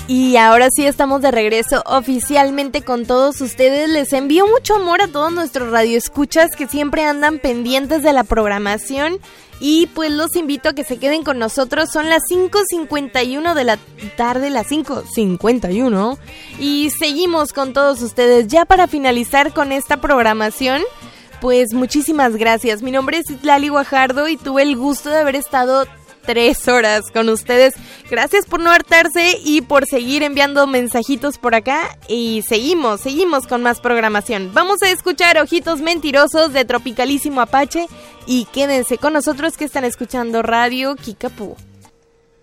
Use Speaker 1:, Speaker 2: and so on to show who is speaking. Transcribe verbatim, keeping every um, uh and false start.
Speaker 1: Y ahora sí estamos de regreso oficialmente con todos ustedes. Les envío mucho amor a todos nuestros radioescuchas que siempre andan pendientes de la programación. Y pues los invito a que se queden con nosotros. Son las cinco cincuenta y uno de la tarde, las cinco cincuenta y uno. Y seguimos con todos ustedes. Ya para finalizar con esta programación, pues muchísimas gracias. Mi nombre es Itlali Guajardo y tuve el gusto de haber estado tres horas con ustedes. Gracias por no hartarse y por seguir enviando mensajitos por acá. Y seguimos, seguimos con más programación. Vamos a escuchar Ojitos Mentirosos de Tropicalísimo Apache. Y quédense con nosotros que están escuchando Radio Kickapoo.